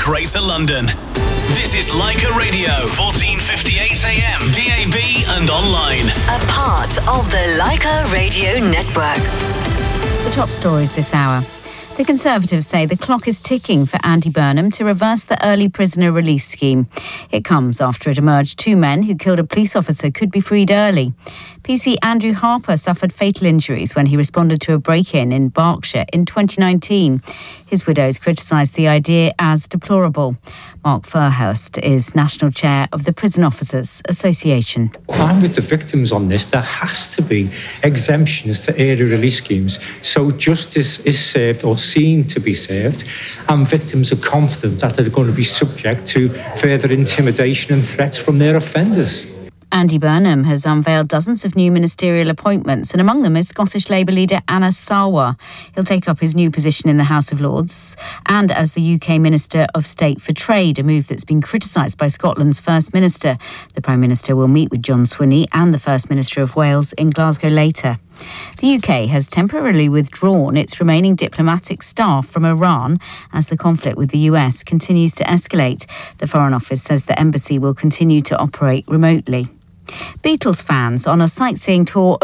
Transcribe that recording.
Greater London. This is Leica Radio, 1458 AM, DAB and online. A part of the Leica Radio Network. The top stories this hour. The Conservatives say the clock is ticking for Andy Burnham to reverse the early prisoner release scheme. It comes after it emerged two men who killed a police officer could be freed early. PC Andrew Harper suffered fatal injuries when he responded to a break-in in Berkshire in 2019. His widows criticised the idea as deplorable. Mark Furhurst is National Chair of the Prison Officers Association. I'm with the victims on this. There has to be exemptions to early release schemes so justice is served or seen to be served, and victims are confident that they're going to be subject to further intimidation and threats from their offenders. Andy Burnham has unveiled dozens of new ministerial appointments, and among them is Scottish Labour leader Anna Sarwar. He'll take up his new position in the House of Lords and as the UK Minister of State for Trade, a move that's been criticised by Scotland's First Minister. The Prime Minister will meet with John Swinney and the First Minister of Wales in Glasgow later. The UK has temporarily withdrawn its remaining diplomatic staff from Iran as the conflict with the US continues to escalate. The Foreign Office says the embassy will continue to operate remotely. Beatles fans on a sightseeing tour